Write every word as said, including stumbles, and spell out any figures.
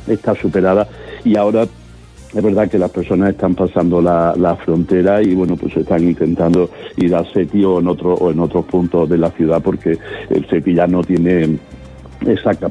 está superada, y ahora es verdad que las personas están pasando la, la frontera y bueno, pues están intentando ir al Seti o en otro o en otros puntos de la ciudad, porque el Seti ya no tiene esa